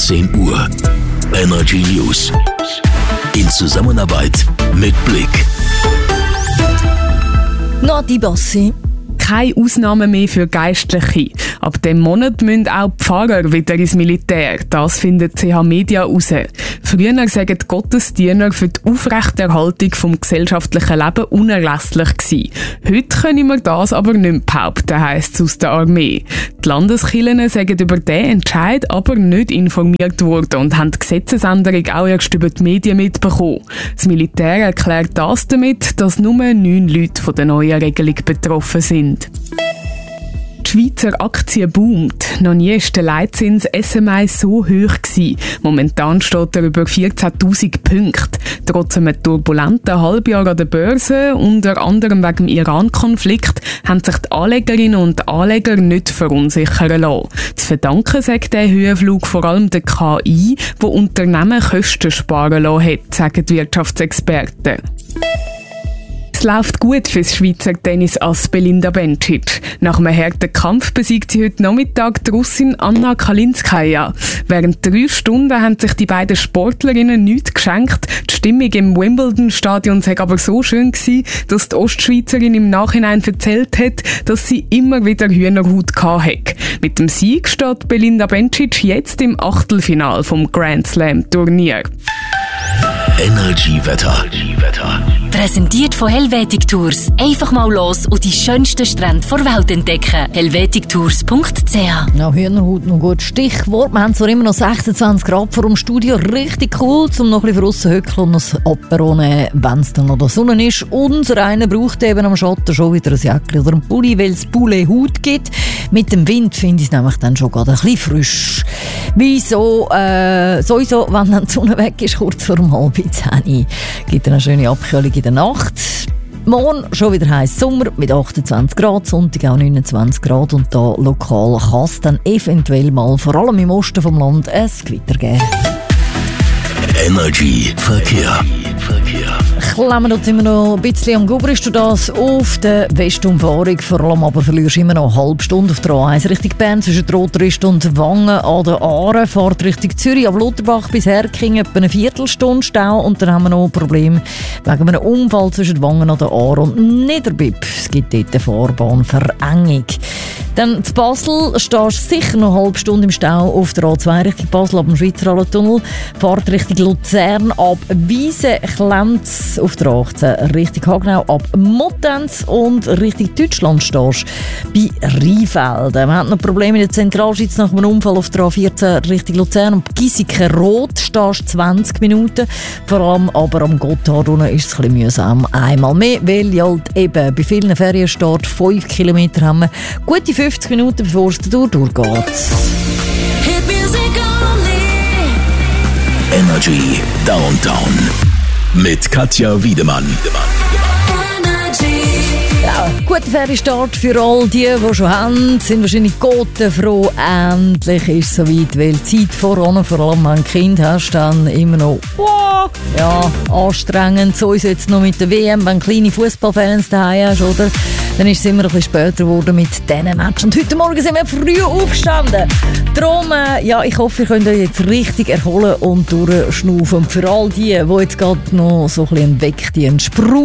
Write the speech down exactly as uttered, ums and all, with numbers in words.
zehn Uhr. Energy News. In Zusammenarbeit mit Blick. Nati Bassi. Keine Ausnahmen mehr für Geistliche. Ab dem Monat müssen auch die Pfarrer wieder ins Militär. Das findet C H Media heraus. Früher sagen die Gottesdiener für die Aufrechterhaltung des gesellschaftlichen Lebens unerlässlich gewesen. Heute können wir das aber nicht mehr behaupten, heisst es aus der Armee. Die Landeskirchen sagen über diesen Entscheid aber nicht informiert worden und haben die Gesetzesänderung auch erst über die Medien mitbekommen. Das Militär erklärt das damit, dass nur neun Leute von der neuen Regelung betroffen sind. Die Schweizer Aktie boomt. Noch nie war der Leitzins S M I so hoch gewesen. Momentan steht er über vierzehntausend Punkte. Trotz einem turbulenten Halbjahr an der Börse, unter anderem wegen dem Iran-Konflikt, haben sich die Anlegerinnen und Anleger nicht verunsichern lassen. Zu verdanken sagt der Höhenflug vor allem der K I, wo Unternehmen Kosten sparen lassen hat, sagen die Wirtschaftsexperten. Es läuft gut für das Schweizer Tennisass Belinda Bencic. Nach einem harten Kampf besiegt sie heute Nachmittag die Russin Anna Kalinskaya. Während drei Stunden haben sich die beiden Sportlerinnen nichts geschenkt. Die Stimmung im Wimbledon-Stadion sei aber so schön gewesen, dass die Ostschweizerin im Nachhinein erzählt hat, dass sie immer wieder Hühnerhaut hatte. Mit dem Sieg steht Belinda Bencic jetzt im Achtelfinale vom Grand Slam Turnier. Energy Wetter. Präsentiert von Helvetic Tours. Einfach mal los und die schönsten Strände der Welt entdecken. helvetic tours punkt c h. Ja, Hühnerhaut, noch gut Stichwort. Wir haben zwar immer noch sechsundzwanzig Grad vor dem Studio. Richtig cool, um noch ein bisschen draussen hückeln und das Apero nehmen, wenn es dann noch der Sonne ist. Unser einer braucht eben am Schatten schon wieder ein Jäckchen oder einen Pulli, weil es Poulet Haut gibt. Mit dem Wind finde ich es nämlich dann schon gerade ein bisschen frisch. Wieso? Äh, sowieso, wenn dann die Sonne weg ist, kurz vor um halb zehn, gibt es eine schöne Abkühlung in der Nacht. Morgen schon wieder heiß Sommer mit achtundzwanzig Grad, Sonntag auch neunundzwanzig Grad und da lokal kann es dann eventuell mal, vor allem im Osten vom Land, ein Gewitter geben. Energy Verkehr. Klemmen uns immer noch ein bisschen am Gubrist, du das auf der Westumfahrung. Vor allem aber verlierst du immer noch eine halbe Stunde auf der A eins Richtung Bern zwischen Rotrist und Wangen an der Aare. Fahrt Richtung Zürich, ab Lutherbach bis Herking etwa eine Viertelstunde Stau. Und dann haben wir noch ein Problem wegen einem Unfall zwischen Wangen an der Aare und Niederbipp. Es gibt dort eine Fahrbahnverengung. Dann zu Basel stehst du sicher noch eine halbe Stunde im Stau auf der A zwei Richtung Basel ab dem Schweizerhallentunnel. Fahrt Richtung Luzern ab Wiesen, Klemz auf der achtzehn Richtung Hagenau ab Muttenz und Richtung Deutschland stehst du bei Rheinfelden. Wir haben noch Probleme in der Zentralschweiz nach einem Unfall auf der A vierzehn Richtung Luzern und Giesiken-Rot stehst du zwanzig Minuten. Vor allem aber am Gotthard ist es ein bisschen mühsam. Einmal mehr, weil ja halt eben bei vielen Ferien steht, fünf Kilometer haben wir gute fünfzig Minuten, bevor es durch durchgeht. Energy Downtown mit Katja Wiedemann. Ja, guter Ferienstart für all die, die schon haben, sind wahrscheinlich gotenfroh. Endlich ist es soweit, weil die Zeit voran, vor allem wenn du ein Kind hast, dann immer noch wow, ja, anstrengend. So ist es jetzt noch mit der W M, wenn du kleine Fußballfans daheim hast, oder? Dann ist es immer ein bisschen später geworden mit diesen Matchen. Und heute Morgen sind wir früh aufgestanden. Darum, äh, ja, ich hoffe, ihr könnt euch jetzt richtig erholen und durchschnaufen. Und für all die, die jetzt gerade noch so ein bisschen einen Weckdienst